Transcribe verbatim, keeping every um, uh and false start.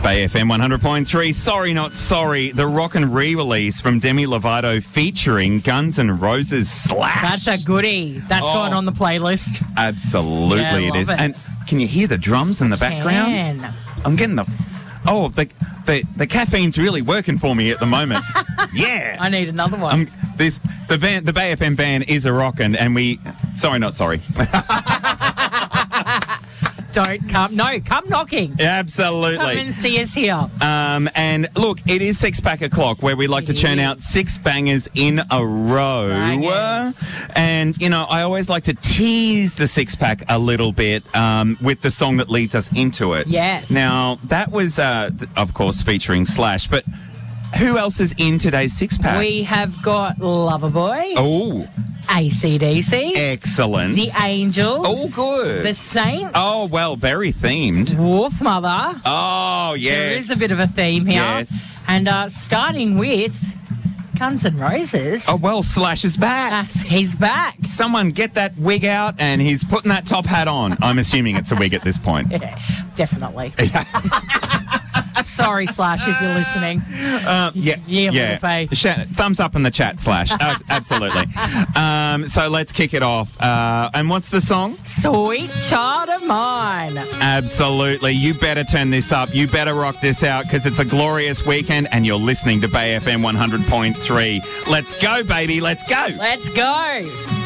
Bay F M one hundred point three, Sorry Not Sorry, the rock and re-release from Demi Lovato featuring Guns N' Roses Slash. That's a goodie. That's Oh. going on the playlist. Absolutely Yeah, it love is. it. And can you hear the drums in the background? Can. I'm getting the... Oh, the, the, the caffeine's really working for me at the moment. Yeah. I need another one. Um, this the van, the Bay F M van is a rockin', and we... Sorry, not sorry. Don't come. No, come knocking. Absolutely. Come and see us here. Um, and look, it is Six Pack O'Clock, where we like to churn out six bangers in a row. Bangers. And, you know, I always like to tease the six pack a little bit um, with the song that leads us into it. Yes. Now, that was, uh, th- of course, featuring Slash, but who else is in today's six pack? We have got Loverboy, Oh, A C D C, excellent. The Angels, Oh, good. The Saints, Oh, well, very themed. Wolf Mother. Oh, yes. There is a bit of a theme here. Yes. And uh, starting with Guns N' Roses. Oh, well, Slash is back. That's- he's back. Someone get that wig out, and he's putting that top hat on. I'm assuming it's a wig at this point. Yeah, definitely. Sorry, Slash, if you're listening. Uh, yeah, Yeah, yeah. little faith. Sh- thumbs up in the chat, Slash. Uh, absolutely. Um, so let's kick it off. Uh, and what's the song? Sweet Child of Mine. Absolutely. You better turn this up. You better rock this out, because it's a glorious weekend, and you're listening to Bay F M one hundred point three. Let's go, baby. Let's go. Let's go.